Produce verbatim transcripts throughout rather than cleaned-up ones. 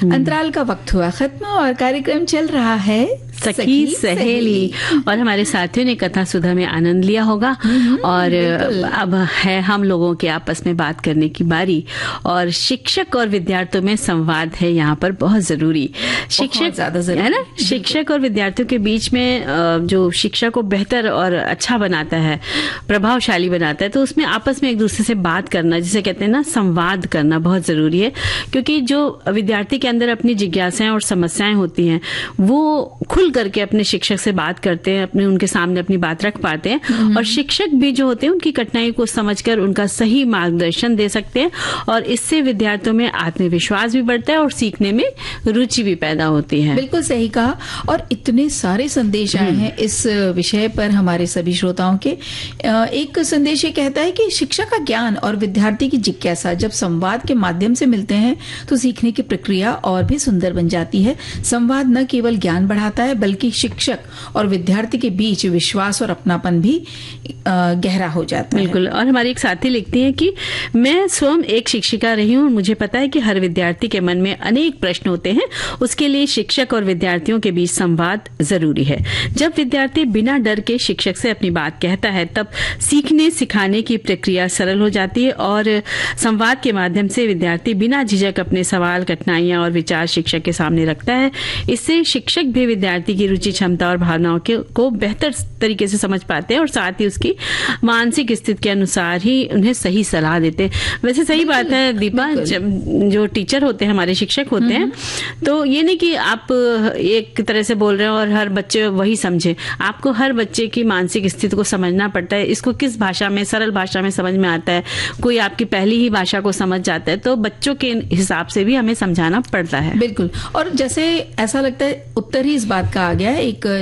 अंतराल का वक्त हुआ खत्म और कार्यक्रम चल रहा है सखी सहेली। और हमारे साथियों ने कथा सुधा में आनंद लिया होगा और अब है हम लोगों के आपस में बात करने की बारी। और शिक्षक और विद्यार्थियों में संवाद है यहाँ पर बहुत जरूरी। शिक्षक ज्यादा जरूरी है ना, शिक्षक और विद्यार्थियों के बीच में जो शिक्षा को बेहतर और अच्छा बनाता है, प्रभावशाली बनाता है, तो उसमें आपस में एक दूसरे से बात करना, जिसे कहते हैं ना संवाद करना, बहुत जरूरी है। क्योंकि जो विद्यार्थी के अंदर अपनी जिज्ञासाएं और समस्याएं होती हैं वो खुल करके अपने शिक्षक से बात करते हैं, अपने उनके सामने अपनी बात रख पाते हैं और शिक्षक भी जो होते हैं उनकी कठिनाई को समझकर उनका सही मार्गदर्शन दे सकते हैं और इससे विद्यार्थियों में आत्मविश्वास भी बढ़ता है और सीखने में रुचि भी पैदा होती है। बिल्कुल सही कहा। और इतने सारे संदेश आए हैं इस विषय पर हमारे सभी श्रोताओं के। एक संदेश ये कहता है कि शिक्षा का ज्ञान और विद्यार्थी की जिज्ञासा जब संवाद के माध्यम से मिलते हैं तो सीखने की प्रक्रिया और भी सुंदर बन जाती है। संवाद न केवल ज्ञान बढ़ाता है बल्कि शिक्षक और विद्यार्थी के बीच विश्वास और अपनापन भी गहरा हो जाता है। बिल्कुल। और हमारी एक साथी लिखती हैं कि मैं स्वयं एक शिक्षिका रही हूँ, मुझे पता है कि हर विद्यार्थी के मन में अनेक प्रश्न होते हैं, उसके लिए शिक्षक और विद्यार्थियों के बीच संवाद जरूरी है। जब विद्यार्थी बिना डर के शिक्षक से अपनी बात कहता है तब सीखने सिखाने की प्रक्रिया सरल हो जाती है और संवाद के माध्यम से विद्यार्थी बिना झिझक अपने सवाल, कठिनाइयां और विचार शिक्षक के सामने रखता है। इससे शिक्षक भी विद्यार्थी की रुचि, क्षमता और भावनाओं के को बेहतर तरीके से समझ पाते हैं और साथ ही उसकी मानसिक स्थिति के अनुसार ही उन्हें सही सलाह देते हैं। वैसे सही बात है दीपा, जब जो टीचर होते हैं, हमारे शिक्षक होते हैं, तो ये नहीं कि आप एक तरह से बोल रहे हो और हर बच्चे वही समझे। आपको हर बच्चे की मानसिक स्थिति को समझना पड़ता है, इसको किस भाषा में, सरल भाषा में समझ में आता है। कोई आपकी पहली ही भाषा को समझ जाता है तो बच्चों के हिसाब से भी हमें समझाना पड़ता है। बिल्कुल। और जैसे ऐसा लगता है उत्तर ही इस बात का आ गया है एक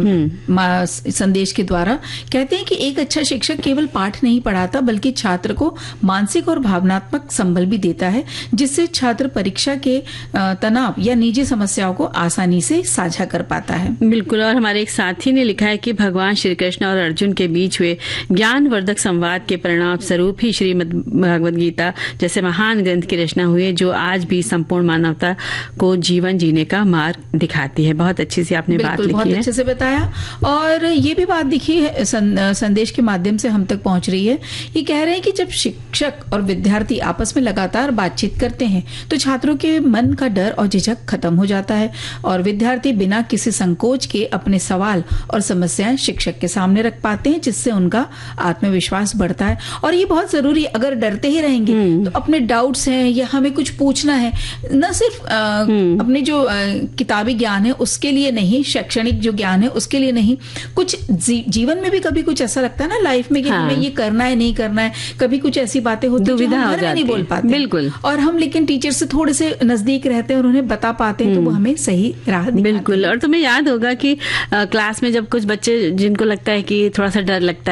आ, संदेश के द्वारा। कहते हैं कि एक अच्छा शिक्षक केवल पाठ नहीं पढ़ाता बल्कि छात्र को मानसिक और भावनात्मक संबल भी देता है, जिससे छात्र परीक्षा के तनाव या निजी समस्याओं को आसानी से साझा कर पाता है। बिल्कुल। और हमारे एक साथी ने लिखा है कि भगवान श्री कृष्ण और अर्जुन के बीच हुए ज्ञानवर्धक संवाद के परिणाम स्वरूप ही श्रीमद् भगवद गीता जैसे महान ग्रंथ की रचना हुई है, जो आज भी संपूर्ण मानवता को जीवन जीने का मार्ग दिखाती है। बहुत अच्छी सी आपने बात लिखी बहुत है। अच्छे से बताया। और ये भी बात दिखी है सं, संदेश के माध्यम से हम तक पहुंच रही है। ये कह रहे हैं कि जब शिक्षक और विद्यार्थी आपस में लगातार बातचीत करते हैं तो छात्रों के मन का डर और झिझक खत्म हो जाता है और विद्यार्थी बिना किसी संकोच के अपने सवाल और समस्याएं शिक्षक के सामने रख पाते हैं, जिससे उनका आत्मविश्वास बढ़ता है। और ये बहुत जरूरी है। अगर डरते ही रहेंगे तो अपने डाउट्स हैं या हमें कुछ पूछना है, न सिर्फ आ, अपने जो आ, किताबी ज्ञान है उसके लिए नहीं, शैक्षणिक जो ज्ञान है उसके लिए नहीं, कुछ जी, जीवन में भी कभी कुछ ऐसा लगता है ना लाइफ में कि हाँ। हमें ये करना है नहीं करना है, कभी कुछ ऐसी बातें होती हैं जो हम घर में नहीं बोल पाते। बिल्कुल। और हम लेकिन टीचर से थोड़े से नजदीक रहते हैं और उन्हें बता पाते हैं तो वो हमें सही राह दिखाते हैं। बिल्कुल। और तुम्हें याद होगा कि क्लास में जब कुछ बच्चे जिनको लगता है कि थोड़ा सा डर लगता है